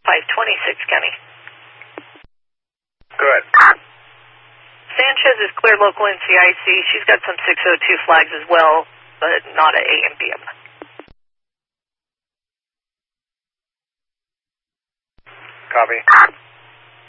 526, Kenny. Good. Sanchez is clear local NCIC. She's got some 602 flags as well, but not at AM PM. Copy.